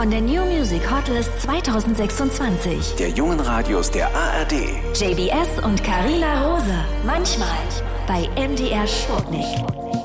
von der New Music Hotlist 2026. Der jungen Radios der ARD. JBS und Carina Rose. Manchmal bei MDR Sputnik.